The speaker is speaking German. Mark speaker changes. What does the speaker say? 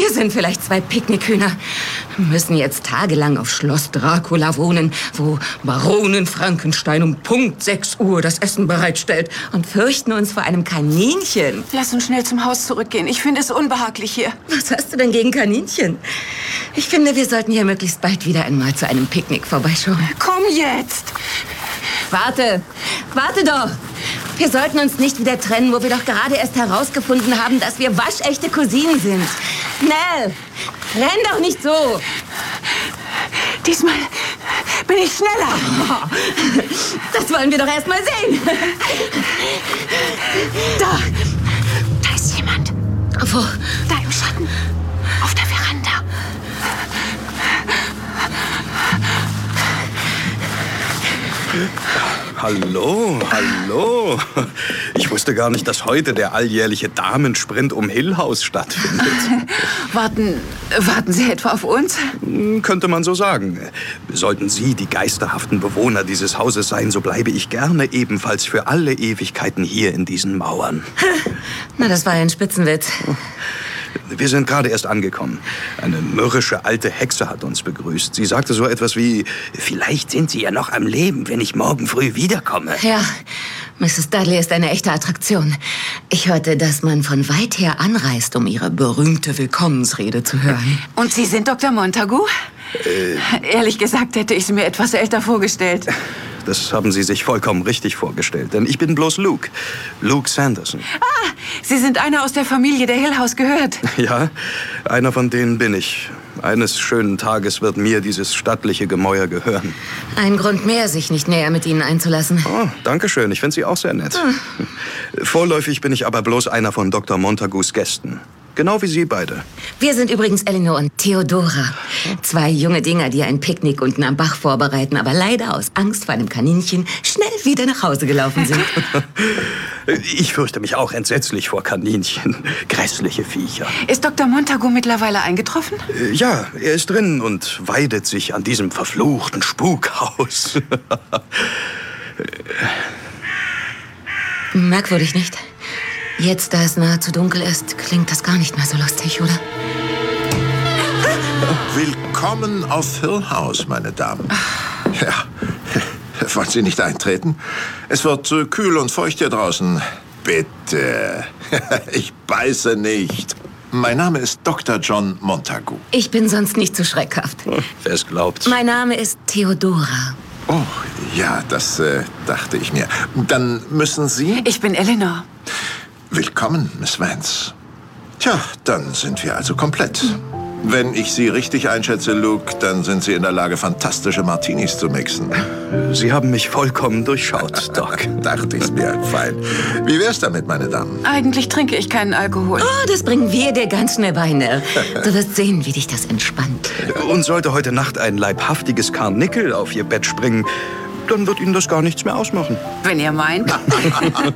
Speaker 1: Wir sind vielleicht 2 Picknickhühner, müssen jetzt tagelang auf Schloss Dracula wohnen, wo Baronin Frankenstein um Punkt 6 Uhr das Essen bereitstellt und fürchten uns vor einem Kaninchen.
Speaker 2: Lass uns schnell zum Haus zurückgehen. Ich finde es unbehaglich hier.
Speaker 1: Was hast du denn gegen Kaninchen? Ich finde, wir sollten hier möglichst bald wieder einmal zu einem Picknick vorbeischauen.
Speaker 2: Komm jetzt!
Speaker 1: Warte doch! Wir sollten uns nicht wieder trennen, wo wir doch gerade erst herausgefunden haben, dass wir waschechte Cousinen sind. Schnell! Renn doch nicht so!
Speaker 2: Diesmal bin ich schneller.
Speaker 1: Das wollen wir doch erst mal sehen.
Speaker 2: Da ist jemand.
Speaker 1: Wo?
Speaker 2: Da im Schatten. Auf der Veranda.
Speaker 3: Hallo. Ich wusste gar nicht, dass heute der alljährliche Damensprint um Hill House stattfindet.
Speaker 2: Warten Sie etwa auf uns?
Speaker 3: Könnte man so sagen. Sollten Sie die geisterhaften Bewohner dieses Hauses sein, so bleibe ich gerne ebenfalls für alle Ewigkeiten hier in diesen Mauern.
Speaker 1: Na, das war ein Spitzenwitz.
Speaker 3: Wir sind gerade erst angekommen. Eine mürrische alte Hexe hat uns begrüßt. Sie sagte so etwas wie, vielleicht sind Sie ja noch am Leben, wenn ich morgen früh wiederkomme.
Speaker 1: Ja, Mrs. Dudley ist eine echte Attraktion. Ich hörte, dass man von weit her anreist, um ihre berühmte Willkommensrede zu hören.
Speaker 2: Und Sie sind Dr. Montagu? Ehrlich gesagt hätte ich sie mir etwas älter vorgestellt.
Speaker 3: Das haben Sie sich vollkommen richtig vorgestellt, denn ich bin bloß Luke. Luke Sanderson.
Speaker 2: Ah, Sie sind einer aus der Familie, der Hill House gehört.
Speaker 3: Ja, einer von denen bin ich. Eines schönen Tages wird mir dieses stattliche Gemäuer gehören.
Speaker 1: Ein Grund mehr, sich nicht näher mit Ihnen einzulassen.
Speaker 3: Oh, danke schön. Ich finde Sie auch sehr nett. Vorläufig bin ich aber bloß einer von Dr. Montagus Gästen. Genau wie Sie beide.
Speaker 1: Wir sind übrigens Eleanor und Theodora. 2 junge Dinger, die ein Picknick unten am Bach vorbereiten, aber leider aus Angst vor einem Kaninchen schnell wieder nach Hause gelaufen sind.
Speaker 3: Ich fürchte mich auch entsetzlich vor Kaninchen. Grässliche Viecher.
Speaker 2: Ist Dr. Montagu mittlerweile eingetroffen?
Speaker 3: Ja, er ist drin und weidet sich an diesem verfluchten Spukhaus.
Speaker 1: Merkwürdig, nicht? Jetzt, da es nahezu dunkel ist, klingt das gar nicht mehr so lustig, oder?
Speaker 4: Willkommen auf Hill House, meine Damen. Ja, wollen Sie nicht eintreten? Es wird kühl und feucht hier draußen. Bitte. Ich beiße nicht. Mein Name ist Dr. John Montagu.
Speaker 1: Ich bin sonst nicht so schreckhaft.
Speaker 3: Wer es glaubt.
Speaker 1: Mein Name ist Theodora.
Speaker 4: Oh, ja, das dachte ich mir. Dann müssen Sie...
Speaker 2: Ich bin Eleanor.
Speaker 4: Willkommen, Miss Vance. Tja, dann sind wir also komplett. Wenn ich Sie richtig einschätze, Luke, dann sind Sie in der Lage, fantastische Martinis zu mixen.
Speaker 3: Sie haben mich vollkommen durchschaut, Doc.
Speaker 4: Dachte ich's mir. Fein. Wie wär's damit, meine Damen?
Speaker 2: Eigentlich trinke ich keinen Alkohol.
Speaker 1: Oh, das bringen wir dir ganz schnell bei, Nell. Du wirst sehen, wie dich das entspannt.
Speaker 3: Und sollte heute Nacht ein leibhaftiges Karnickel auf Ihr Bett springen, dann wird Ihnen das gar nichts mehr ausmachen.
Speaker 2: Wenn ihr meint.